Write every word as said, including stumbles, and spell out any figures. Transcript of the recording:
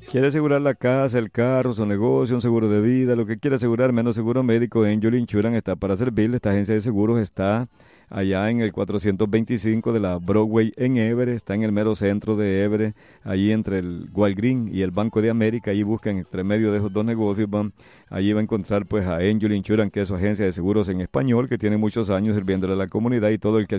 Quiere asegurar la casa, el carro, su negocio, un seguro de vida, lo que quiera asegurar, menos seguro médico, Angel Insurance está para servirle. Esta agencia de seguros está allá en el cuatrocientos veinticinco de la Broadway en Everett, está en el mero centro de Everett, allí entre el Walgreen y el Banco de América. Allí buscan entre medio de esos dos negocios, van. Allí va a encontrar pues a Angel Insurance, que es su agencia de seguros en español, que tiene muchos años sirviéndole a la comunidad, y todo el que